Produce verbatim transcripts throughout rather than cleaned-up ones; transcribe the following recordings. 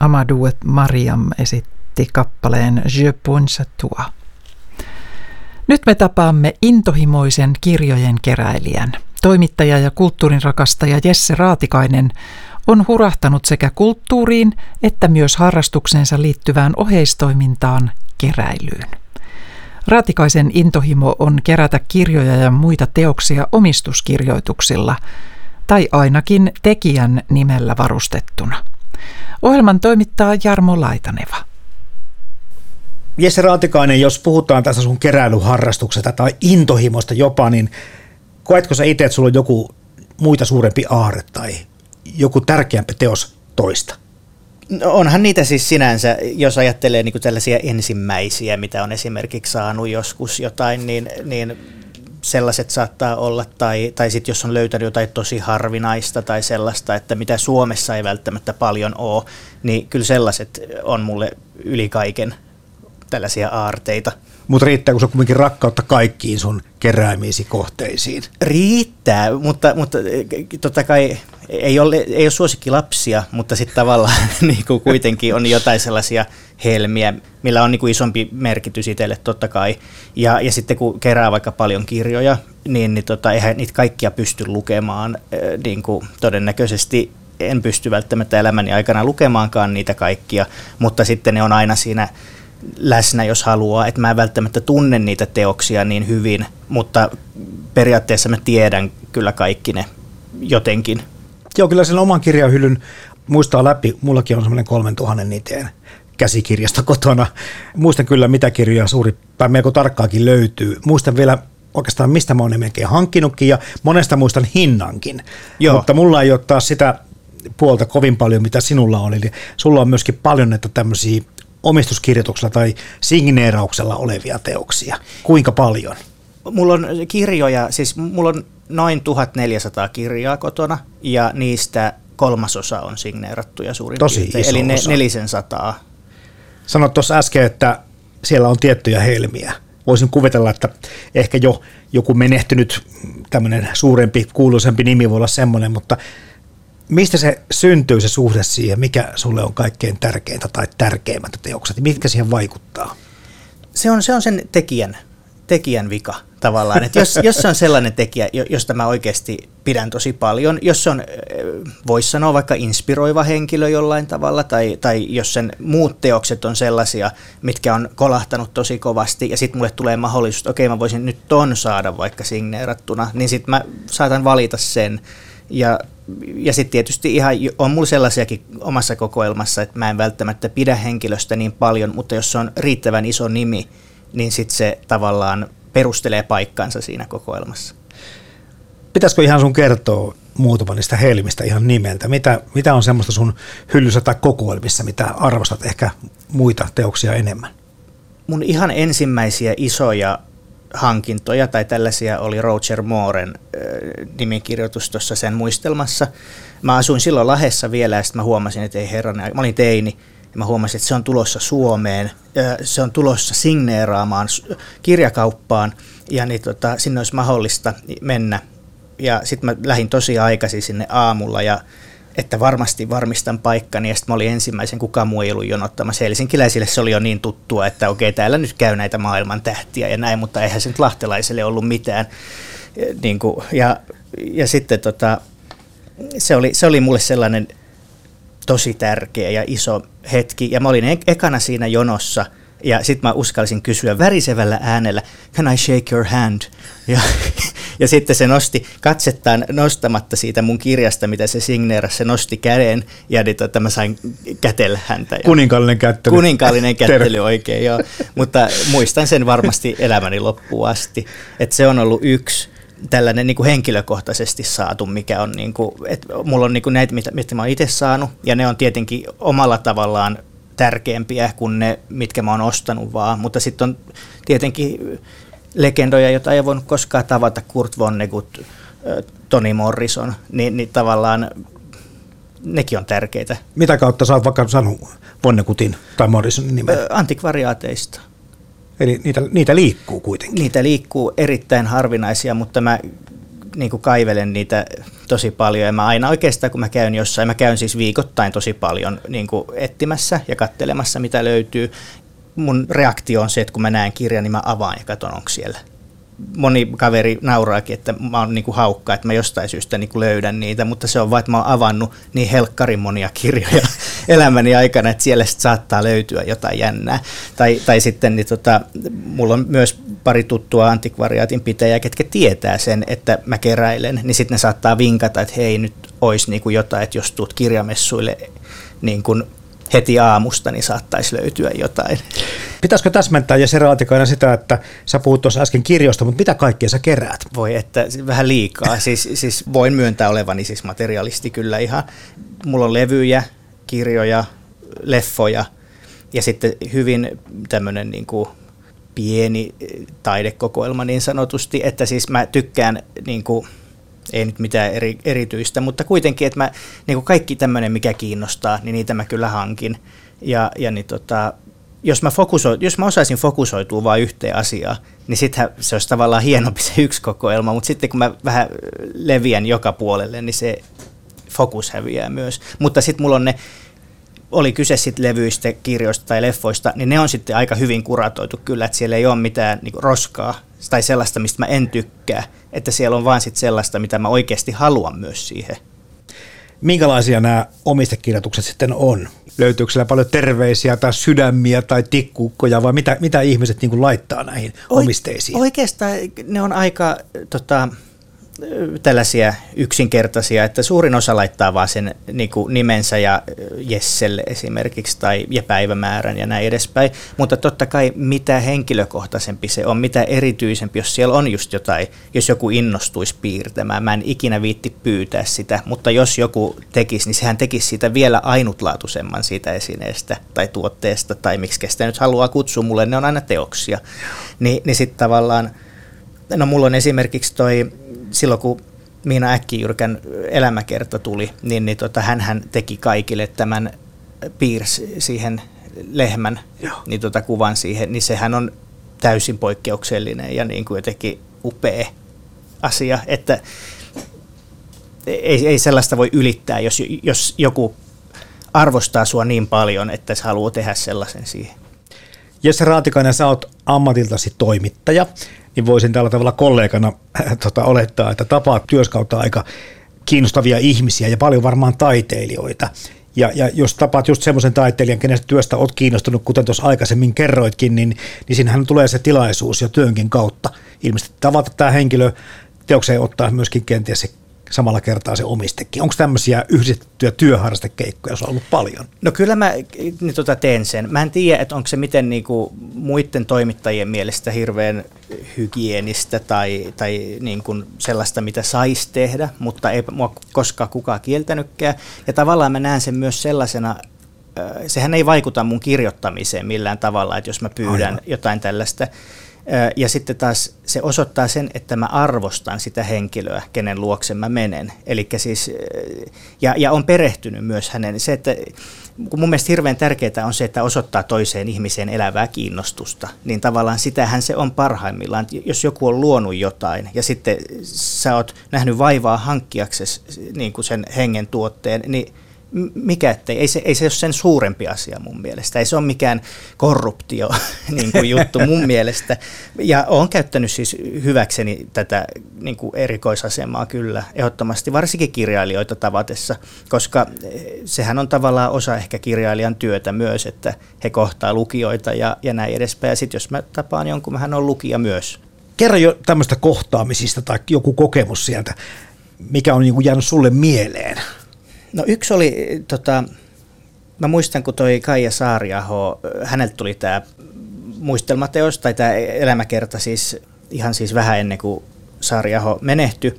Amadou Mariam esitti kappaleen Je pense toi. Nyt me tapaamme intohimoisen kirjojen keräilijän. Toimittaja ja kulttuurin rakastaja Jesse Raatikainen on hurahtanut sekä kulttuuriin että myös harrastukseensa liittyvään oheistoimintaan, keräilyyn. Raatikaisen intohimo on kerätä kirjoja ja muita teoksia omistuskirjoituksilla, tai ainakin tekijän nimellä varustettuna. Ohjelman toimittaa Jarmo Laitaneva. Jesse Raatikainen, jos puhutaan tässä sun keräilyharrastuksesta tai intohimosta jopa, niin koetko sä itse, että sulla on joku muita suurempi aarre tai joku tärkeämpi teos toista? No onhan niitä siis sinänsä, jos ajattelee niin kuin tällaisia ensimmäisiä, mitä on esimerkiksi saanut joskus jotain, niin, niin sellaiset saattaa olla, tai, tai sitten jos on löytänyt jotain tosi harvinaista tai sellaista, että mitä Suomessa ei välttämättä paljon ole, niin kyllä sellaiset on mulle yli kaiken tällaisia aarteita. Mutta riittääkö se kuitenkin rakkautta kaikkiin sun keräämiisi kohteisiin? Riittää, mutta, mutta totta kai ei ole, ei ole suosikkilapsia, mutta sitten tavallaan niin kuin kuitenkin on jotain sellaisia helmiä, millä on niin kuin isompi merkitys itselle totta kai. Ja, ja sitten kun kerää vaikka paljon kirjoja, niin, niin tota, eihän niitä kaikkia pysty lukemaan. Niin kuin todennäköisesti en pysty välttämättä elämäni aikana lukemaankaan niitä kaikkia, mutta sitten ne on aina siinä läsnä, jos haluaa, että mä en välttämättä tunne niitä teoksia niin hyvin, mutta periaatteessa mä tiedän kyllä kaikki ne jotenkin. Joo, kyllä sen oman kirjahyllyn muistaa läpi. Mullakin on semmoinen kolmen tuhannen niteen käsikirjasta kotona. Muistan kyllä, mitä kirjoja suuri tai melko tarkkaakin löytyy. Muistan vielä oikeastaan, mistä mä oon ne melkein hankkinutkin ja monesta muistan hinnankin. Joo. Mutta mulla ei ole taas sitä puolta kovin paljon, mitä sinulla on. Eli sulla on myöskin paljon näitä tämmöisiä omistuskirjoituksella tai signeerauksella olevia teoksia. Kuinka paljon? Mulla on kirjoja, siis mulla on noin tuhatneljäsataa kirjaa kotona ja niistä kolmasosa on signeerattuja suurin Tosi piirtein, iso eli ne, osa. nelisen sataa. Sanoit tuossa äsken, että siellä on tiettyjä helmiä. Voisin kuvitella, että ehkä jo joku menehtynyt tämmöinen suurempi, kuuluisempi nimi voi olla semmoinen, mutta mistä se syntyy se suhde siihen, mikä sulle on kaikkein tärkeintä tai tärkeimmät teokset, mitkä siihen vaikuttaa? Se on, se on sen tekijän, tekijän vika tavallaan, että jos, jos se on sellainen tekijä, josta mä oikeasti pidän tosi paljon, jos se on, voisi sanoa vaikka inspiroiva henkilö jollain tavalla, tai, tai jos sen muut teokset on sellaisia, mitkä on kolahtanut tosi kovasti, ja sitten mulle tulee mahdollisuus, että okei, mä voisin nyt ton saada vaikka signeerattuna, niin sitten mä saatan valita sen. Ja, ja sitten tietysti ihan on mulla sellaisiakin omassa kokoelmassa, että mä en välttämättä pidä henkilöstä niin paljon, mutta jos se on riittävän iso nimi, niin sitten se tavallaan perustelee paikkansa siinä kokoelmassa. Pitäisikö ihan sun kertoa muutama niistä helmistä ihan nimeltä? Mitä, mitä on semmoista sun hyllyssä tai kokoelmissa, mitä arvostat ehkä muita teoksia enemmän? Mun ihan ensimmäisiä isoja hankintoja tai tällaisia oli Roger Mooren äh, nimikirjoitus tuossa sen muistelmassa. Mä asuin silloin Lahdessa vielä ja sitten mä huomasin, että ei herranen, mä olin teini ja mä huomasin, että se on tulossa Suomeen, äh, se on tulossa signeeraamaan kirjakauppaan ja niin tota, sinne olisi mahdollista mennä. Ja sitten mä lähdin tosi aikaisin sinne aamulla ja että varmasti varmistan paikkani, ja sitten mä olin ensimmäisen, kukaan muu ei ollut jonottamassa. Helsinkiläisille se oli jo niin tuttua, että okei, täällä nyt käy näitä maailman tähtiä ja näin, mutta eihän se nyt lahtelaiselle ollut mitään. Niin kuin, ja, ja sitten tota, se, oli, se oli mulle sellainen tosi tärkeä ja iso hetki, ja mä olin ekana siinä jonossa, ja sitten mä uskalsin kysyä värisevällä äänellä, can I shake your hand? Ja, ja sitten se nosti katsettaan nostamatta siitä mun kirjasta, mitä se signeerasi, se nosti käden ja niin, tota, mä sain kätellä häntä. Kuninkaallinen kättely. Kuninkaallinen kättely oikein, joo. Mutta muistan sen varmasti elämäni loppuun asti. Että se on ollut yksi tällainen niin kuin henkilökohtaisesti saatu, mikä on, niin kuin, että mulla on niin kuin näitä, mitä mä oon itse saanut, ja ne on tietenkin omalla tavallaan tärkeämpiä kuin ne, mitkä mä oon ostanut vaan, mutta sitten on tietenkin legendoja, joita ei voinut koskaan tavata, Kurt Vonnegut, Toni Morrison, niin, niin tavallaan nekin on tärkeitä. Mitä kautta sä oot vaikka sanonut Vonnegutin tai Morrisonin nimen? Antikvariaateista. Eli niitä, niitä liikkuu kuitenkin? Niitä liikkuu, erittäin harvinaisia, mutta mä niin kuin kaivelen niitä tosi paljon ja mä aina oikeastaan kun mä käyn jossain, mä käyn siis viikoittain tosi paljon niin kuin etsimässä ja katselemassa mitä löytyy. Mun reaktio on se, että kun mä näen kirjan, niin mä avaan ja katson, onko siellä. Moni kaveri nauraakin, että mä oon niin kuin haukka, että mä jostain syystä niin kuin löydän niitä, mutta se on vaan, että mä oon avannut niin helkkarin monia kirjoja elämäni aikana, että siellä saattaa löytyä jotain jännää. Tai, tai sitten niin tota, mulla on myös pari tuttua antikvariaatin pitäjää, ketkä tietää sen, että mä keräilen, niin sitten ne saattaa vinkata, että hei, nyt olisi niin kuin jotain, että jos tuut kirjamessuille niin kuin heti aamusta, niin saattaisi löytyä jotain. Pitäisikö täsmentää Jesse Raatikainen sitä, että sä puhut tuossa äsken kirjoista, mutta mitä kaikkea sä keräät? Voi, että vähän liikaa. siis, siis voin myöntää olevani siis materialisti kyllä ihan. Mulla on levyjä, kirjoja, leffoja ja sitten hyvin tämmöinen niin kuin pieni taidekokoelma niin sanotusti, että siis mä tykkään niin kuin ei nyt mitään eri, erityistä, mutta kuitenkin, että mä, niin kuin kaikki tämmöinen, mikä kiinnostaa, niin niitä mä kyllä hankin. Ja, ja niin tota, jos, mä fokuso, jos mä osaisin fokusoitua vain yhteen asiaan, niin sittenhän se olisi tavallaan hienompi se yksi kokoelma, mutta sitten kun mä vähän leviän joka puolelle, niin se fokus häviää myös. Mutta sitten mulla on ne, oli kyse sitten levyistä, kirjoista tai leffoista, niin ne on sitten aika hyvin kuratoitu kyllä, että siellä ei ole mitään niin kuin roskaa tai sellaista, mistä mä en tykkää, että siellä on vaan sitten sellaista, mitä mä oikeasti haluan myös siihen. Minkälaisia nämä omistekirjoitukset sitten on? Löytyykö siellä paljon terveisiä tai sydämiä tai tikkuukkoja vai mitä, mitä ihmiset niin kuin laittaa näihin omisteisiin? Oikeastaan ne on aika tota, tällaisia yksinkertaisia, että suurin osa laittaa vaan sen niin kuin nimensä ja Jesselle esimerkiksi tai ja päivämäärän ja näin edespäin, mutta totta kai mitä henkilökohtaisempi se on, mitä erityisempi, jos siellä on just jotain, jos joku innostuisi piirtämään, mä en ikinä viitti pyytää sitä, mutta jos joku tekisi, niin sehän tekisi siitä vielä ainutlaatuisemman siitä esineestä tai tuotteesta tai miksi sitä nyt haluaa kutsua, mulle ne on aina teoksia, Ni, niin sitten tavallaan, no mulla on esimerkiksi toi silloin kun Miina Äkkijyrkän elämäkerta tuli, niin, niin tota, hänhän teki kaikille tämän piirsi siihen lehmän niin tota, kuvan siihen, niin sehän on täysin poikkeuksellinen ja niin kuin jotenkin upea asia, että ei, ei sellaista voi ylittää, jos, jos joku arvostaa sua niin paljon, että se haluaa tehdä sellaisen siihen. Jesse Raatikainen, sä oot ammatiltasi toimittaja, niin voisin tällä tavalla kollegana äh, tota, olettaa, että tapaat työskautta aika kiinnostavia ihmisiä ja paljon varmaan taiteilijoita. Ja, ja jos tapaat just semmoisen taiteilijan, kenestä työstä oot kiinnostunut, kuten tuossa aikaisemmin kerroitkin, niin, niin siinähän tulee se tilaisuus ja työnkin kautta. Ilmeisesti tavata tämä henkilö teokseen ottaa myöskin kenties se samalla kertaa se omistekin. Onko tämmöisiä yhdistettyjä työharrastekeikkoja, jos on ollut paljon? No kyllä mä niin tota teen sen. Mä en tiedä, että onko se miten niinku muiden toimittajien mielestä hirveän hygienistä tai, tai niin kuin sellaista, mitä saisi tehdä, mutta ei mua koskaan kukaan kieltänytkään. Ja tavallaan mä näen sen myös sellaisena, sehän ei vaikuta mun kirjoittamiseen millään tavalla, että jos mä pyydän Aivan. jotain tällaista. Ja sitten taas se osoittaa sen, että mä arvostan sitä henkilöä, kenen luokse mä menen. Elikkä siis, ja, ja on perehtynyt myös hänen. Se, että, kun mun mielestä hirveän tärkeää on se, että osoittaa toiseen ihmiseen elävää kiinnostusta, niin tavallaan sitähän se on parhaimmillaan. Jos joku on luonut jotain ja sitten sä oot nähnyt vaivaa hankkiaksesi niin kuin sen hengen tuotteen, niin mikä ettei, ei se, ei se ole sen suurempi asia mun mielestä. Ei se ole mikään korruptio niin kuin juttu mun mielestä. Ja olen käyttänyt siis hyväkseni tätä niin kuin erikoisasemaa kyllä ehdottomasti, varsinkin kirjailijoita tavatessa, koska sehän on tavallaan osa ehkä kirjailijan työtä myös, että he kohtaa lukijoita ja, ja näin edespäin. Ja sitten jos mä tapaan jonkun, hän on lukija myös. Kerro jo tämmöistä kohtaamisista tai joku kokemus sieltä, mikä on niin kuin jäänyt sulle mieleen. No yksi oli, tota, mä muistan kun toi Kaija Saariaho, häneltä tuli tämä muistelmateos tai tämä elämäkerta siis ihan siis vähän ennen kuin Saariaho menehtyi.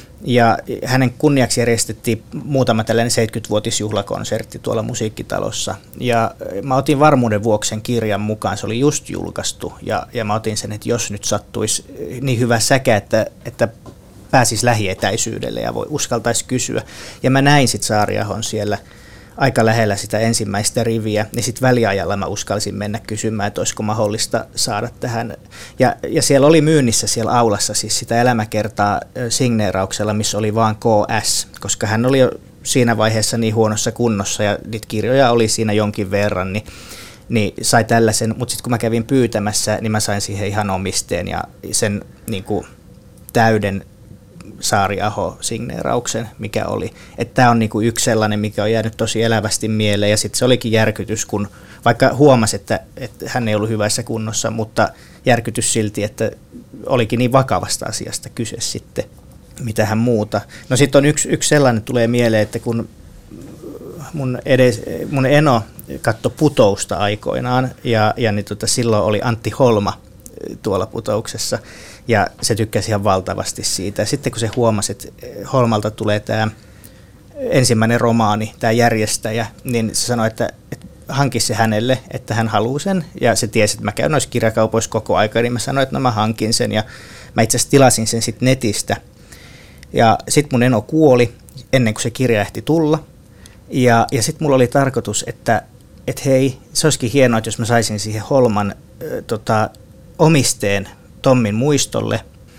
Ja hänen kunniaksi järjestettiin muutama tällainen seitsemänkymmenvuotisjuhlakonsertti tuolla Musiikkitalossa. Ja mä otin varmuuden vuoksi sen kirjan mukaan, se oli just julkaistu. Ja, ja mä otin sen, että jos nyt sattuisi niin hyvä säkä, että, että pääsisi lähietäisyydelle ja voi uskaltaisi kysyä. Ja mä näin sitten Saariahon siellä aika lähellä sitä ensimmäistä riviä, niin sitten väliajalla mä uskalsin mennä kysymään, että olisiko mahdollista saada tähän. Ja, ja siellä oli myynnissä siellä aulassa siis sitä elämäkertaa signeerauksella, missä oli vaan K S, koska hän oli jo siinä vaiheessa niin huonossa kunnossa ja niitä kirjoja oli siinä jonkin verran, niin, niin sai tällaisen. Mutta sitten kun mä kävin pyytämässä, niin mä sain siihen ihan omisteen ja sen niin kuin täyden Saari Aho-signeerauksen, mikä oli. Tämä on niinku yksi sellainen, mikä on jäänyt tosi elävästi mieleen, ja sitten se olikin järkytys, kun vaikka huomasi, että, että hän ei ollut hyvässä kunnossa, mutta järkytys silti, että olikin niin vakavasta asiasta kyse sitten, mitähän muuta. No sitten on yksi, yksi sellainen, tulee mieleen, että kun mun, edes, mun eno katsoi Putousta aikoinaan, ja, ja niin tota, silloin oli Antti Holma tuolla Putouksessa, ja se tykkäsi ihan valtavasti siitä. Ja sitten kun se huomasi, että Holmalta tulee tämä ensimmäinen romaani, tämä järjestäjä, niin se sanoi, että, että hankisi se hänelle, että hän haluaa sen. Ja se tiesi, että mä käyn noissa kirjakaupoissa koko aika, niin mä sanoin, että no mä hankin sen. Ja mä itse asiassa tilasin sen sitten netistä. Ja sitten mun eno kuoli ennen kuin se kirja ehti tulla. Ja, ja sitten mulla oli tarkoitus, että, että hei, se olisikin hienoa, että jos mä saisin siihen Holman äh, tota, omisteen Tommin muistolle,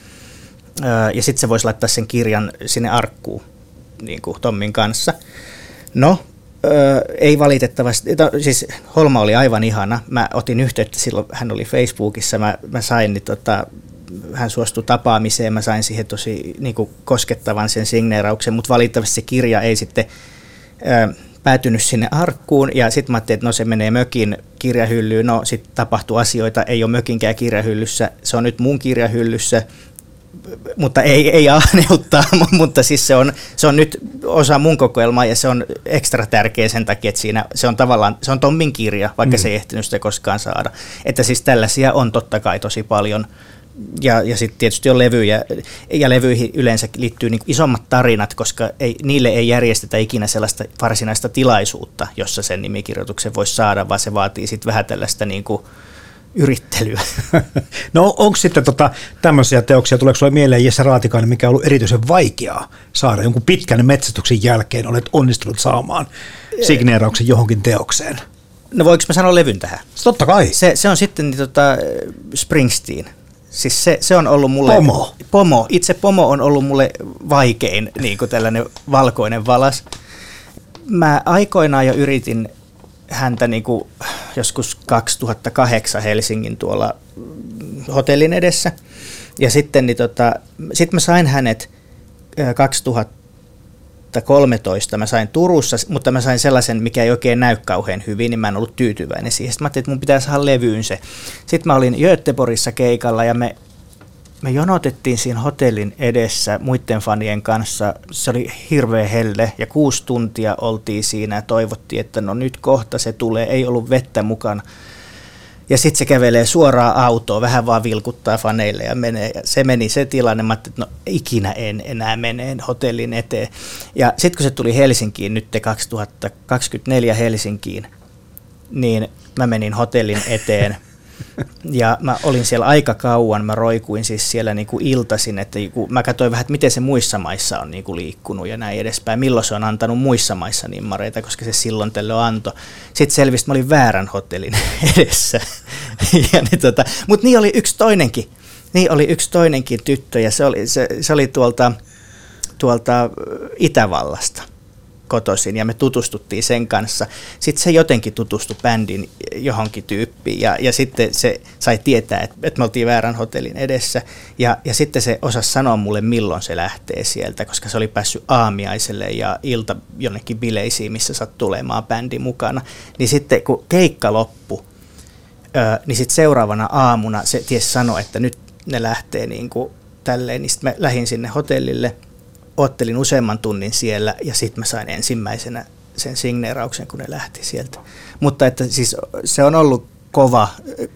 ja sitten se voisi laittaa sen kirjan sinne arkkuun niin kuin Tommin kanssa. No, ei valitettavasti, no, siis Holma oli aivan ihana. Mä otin yhteyttä silloin, hän oli Facebookissa, mä, mä sain, niin tota, hän suostui tapaamiseen, mä sain siihen tosi niin kuin koskettavan sen signeerauksen, mutta valitettavasti se kirja ei sitten ää, päätynyt sinne arkkuun, ja sitten mä ajattelin, että no se menee mökin kirjahyllyyn, no sitten tapahtuu asioita, ei ole mökinkään kirjahyllyssä, se on nyt mun kirjahyllyssä, mutta ei, ei ahneuttaa, mutta siis se on, se on nyt osa mun kokoelmaa, ja se on ekstra tärkeä sen takia, että siinä se on tavallaan, se on Tommin kirja, vaikka mm. se ei ehtinyt sitä koskaan saada, että siis tällaisia on totta kai tosi paljon. Ja, ja sitten tietysti on levyjä, ja levyihin yleensä liittyy niin isommat tarinat, koska ei, niille ei järjestetä ikinä sellaista varsinaista tilaisuutta, jossa sen nimikirjoituksen voisi saada, vaan se vaatii sitten vähän tällaista niin kuin yrittelyä. No onko sitten tota, tämmöisiä teoksia, tuleeko sinulle mieleen Jesse Raatikainen, mikä on ollut erityisen vaikeaa saada jonkun pitkän metsästyksen jälkeen, olet onnistunut saamaan signeerauksen johonkin teokseen? No voinko mä sanoa levyn tähän? Totta kai. Se, se on sitten niin, tota, Springsteen. Siis se, se on ollut mulle... Pomo. Pomo. Itse Pomo on ollut mulle vaikein niin kuin tällainen valkoinen valas. Mä aikoinaan jo yritin häntä niin kuin joskus kaksituhattakahdeksan Helsingin tuolla hotellin edessä. Ja sitten niin tota, sit mä sain hänet kaksituhattakolmetoista, mä sain Turussa, mutta mä sain sellaisen, mikä ei oikein näy kauhean hyvin, niin mä en ollut tyytyväinen siihen. Sitten mä ajattelin, että mun pitää saada levyyn se. Sitten mä olin Göteborgissa keikalla ja me, me jonotettiin siinä hotellin edessä muiden fanien kanssa. Se oli hirveä helle ja kuusi tuntia oltiin siinä ja toivottiin, että no nyt kohta se tulee, ei ollut vettä mukana. Ja sitten se kävelee suoraan autoon, vähän vaan vilkuttaa faneille ja menee. Ja se meni se tilanne, mä ajattelin, että no ikinä en enää mene hotellin eteen. Ja sitten kun se tuli Helsinkiin nyt kaksituhattakaksikymmentäneljä Helsinkiin, niin mä menin hotellin eteen. Ja mä olin siellä aika kauan, mä roikuin siis siellä niin kuin iltaisin, että mä katsoin vähän, että miten se muissa maissa on niin kuin liikkunut ja näin edespäin, milloin se on antanut muissa maissa nimmareita, koska se silloin tällöin antoi. Sitten selvisi, että mä olin väärän hotellin edessä. niin tota, mutta niin oli yksi toinenkin, niin oli yksi toinenkin tyttö ja se oli, se, se oli tuolta, tuolta Itävallasta kotoisin ja me tutustuttiin sen kanssa. Sitten se jotenkin tutustui bändin johonkin tyyppiin ja, ja sitten se sai tietää, että, että me oltiin väärän hotellin edessä ja, ja sitten se osasi sanoa mulle, milloin se lähtee sieltä, koska se oli päässyt aamiaiselle ja ilta jonnekin bileisiin, missä sattuu tulemaan bändi mukana. Niin sitten kun keikka loppui, niin sitten seuraavana aamuna se ties sanoi, että nyt ne lähtee niin kuin tälleen, niin sitten mä lähdin sinne hotellille. Ottelin useamman tunnin siellä ja sitten mä sain ensimmäisenä sen signeerauksen, kun ne lähti sieltä. Mutta että siis se on ollut kova,